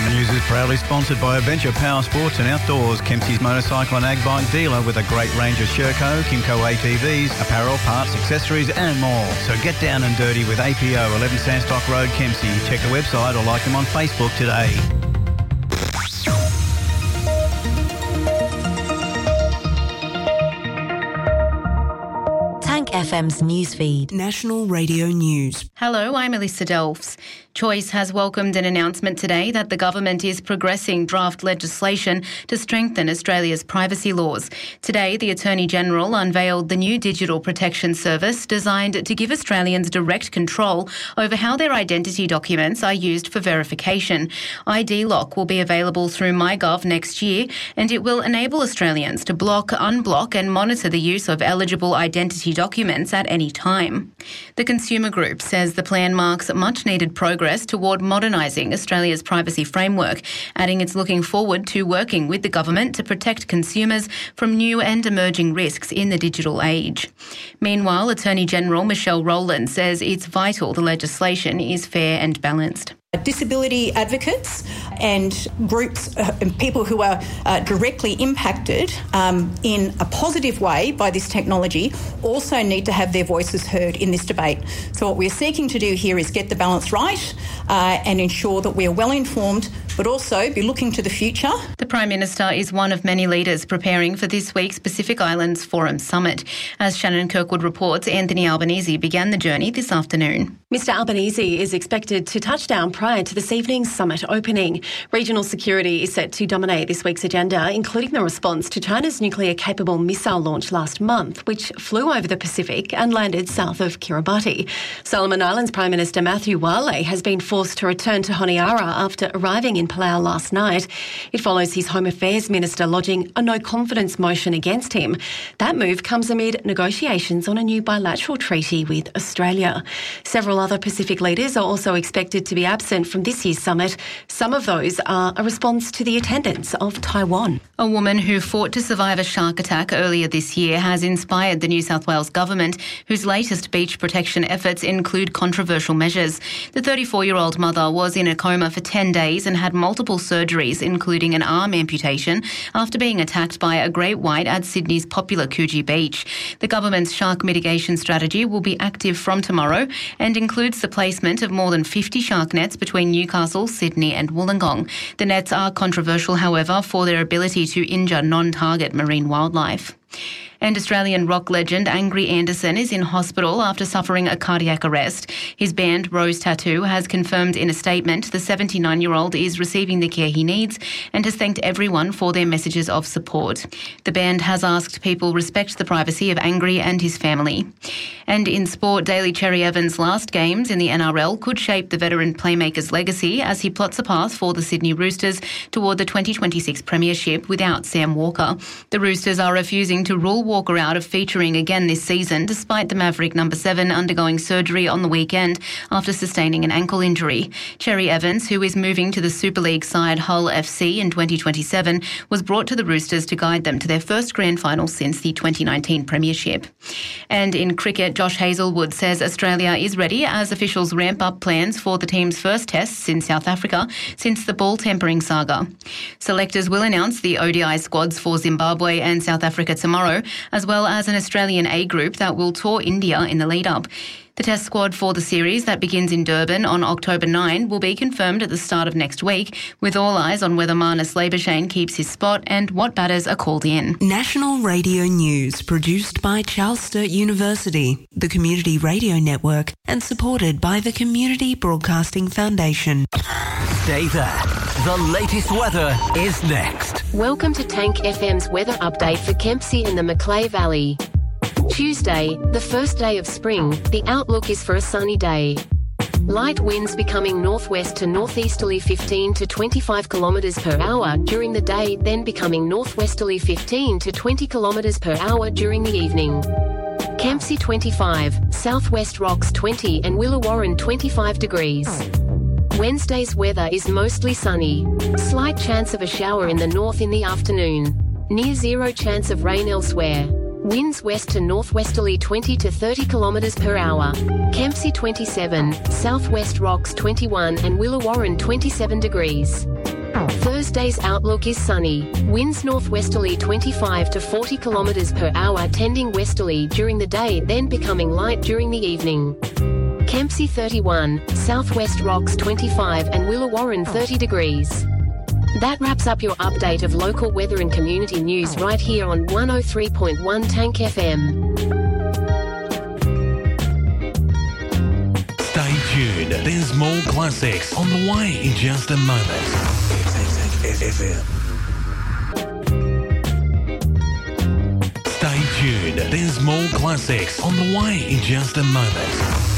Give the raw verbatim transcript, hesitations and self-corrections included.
News is proudly sponsored by Adventure Power Sports and Outdoors, Kempsey's motorcycle and ag bike dealer with a great range of Sherco, Kimco A T Vs, apparel, parts, accessories and more. So get down and dirty with A P O, eleven Sandstock Road, Kempsey. Check the website or like them on Facebook today. F M's newsfeed. National Radio News. Hello, I'm Elissa Delphs. Choice has welcomed an announcement today that the government is progressing draft legislation to strengthen Australia's privacy laws. Today, the Attorney-General unveiled the new Digital Protection Service designed to give Australians direct control over how their identity documents are used for verification. I D Lock will be available through MyGov next year, and it will enable Australians to block, unblock and monitor the use of eligible identity documents at any time. The Consumer Group says the plan marks much-needed progress toward modernising Australia's privacy framework, adding it's looking forward to working with the government to protect consumers from new and emerging risks in the digital age. Meanwhile, Attorney-General Michelle Rowland says it's vital the legislation is fair and balanced. Disability advocates and groups uh, and people who are uh, directly impacted um, in a positive way by this technology also need to have their voices heard in this debate. So what we're seeking to do here is get the balance right uh, and ensure that we're well informed, but also be looking to the future. The Prime Minister is one of many leaders preparing for this week's Pacific Islands Forum Summit. As Shannon Kirkwood reports, Anthony Albanese began the journey this afternoon. Mr Albanese is expected to touch down prior to this evening's summit opening. Regional security is set to dominate this week's agenda, including the response to China's nuclear-capable missile launch last month, which flew over the Pacific and landed south of Kiribati. Solomon Islands Prime Minister Matthew Wale has been forced to return to Honiara after arriving in Palau last night. It follows his Home Affairs Minister lodging a no-confidence motion against him. That move comes amid negotiations on a new bilateral treaty with Australia. Several other Pacific leaders are also expected to be absent from this year's summit. Some of those are a response to the attendance of Taiwan. A woman who fought to survive a shark attack earlier this year has inspired the New South Wales government, whose latest beach protection efforts include controversial measures. The thirty-four-year-old mother was in a coma for ten days and had multiple surgeries, including an arm amputation, after being attacked by a great white at Sydney's popular Coogee Beach. The government's shark mitigation strategy will be active from tomorrow and includes the placement of more than fifty shark nets between Newcastle, Sydney and Wollongong. The nets are controversial, however, for their ability to injure non-target marine wildlife. And Australian rock legend Angry Anderson is in hospital after suffering a cardiac arrest. His band, Rose Tattoo, has confirmed in a statement the seventy-nine-year-old is receiving the care he needs and has thanked everyone for their messages of support. The band has asked people respect the privacy of Angry and his family. And in sport, Daly Cherry Evans' last games in the N R L could shape the veteran playmaker's legacy as he plots a path for the Sydney Roosters toward the twenty twenty-six premiership without Sam Walker. The Roosters are refusing to rule Walker out of featuring again this season, despite the Maverick number seven undergoing surgery on the weekend after sustaining an ankle injury. Cherry Evans, who is moving to the Super League side Hull F C in twenty twenty-seven, was brought to the Roosters to guide them to their first grand final since the twenty nineteen premiership. And in cricket, Josh Hazlewood says Australia is ready as officials ramp up plans for the team's first tests in South Africa since the ball tampering saga. Selectors will announce the O D I squads for Zimbabwe and South Africa tomorrow, as well as an Australian A group that will tour India in the lead-up. The test squad for the series that begins in Durban on October ninth will be confirmed at the start of next week, with all eyes on whether Marnus Labuschagne keeps his spot and what batters are called in. National Radio News, produced by Charles Sturt University, the Community Radio Network, and supported by the Community Broadcasting Foundation. Stay there. The latest weather is next. Welcome to Tank F M's weather update for Kempsey and the Macleay Valley. Tuesday, the first day of spring, the outlook is for a sunny day. Light winds becoming northwest to northeasterly fifteen to twenty-five kilometres per hour during the day, then becoming northwesterly fifteen to twenty kilometres per hour during the evening. Kempsey twenty-five, Southwest Rocks twenty and Willawarren twenty-five degrees. Wednesday's weather is mostly sunny. Slight chance of a shower in the north in the afternoon. Near zero chance of rain elsewhere. Winds west to northwesterly twenty to thirty kilometres per hour. Kempsey twenty-seven, Southwest Rocks twenty-one and Willawarren twenty-seven degrees. Thursday's outlook is sunny. Winds northwesterly twenty-five to forty kilometres per hour, tending westerly during the day, then becoming light during the evening. Kempsey thirty-one, Southwest Rocks twenty-five and Willawarren thirty degrees. That wraps up your update of local weather and community news right here on one oh three point one Tank F M. Stay tuned. There's more classics on the way in just a moment. F M. Stay tuned. There's more classics on the way in just a moment.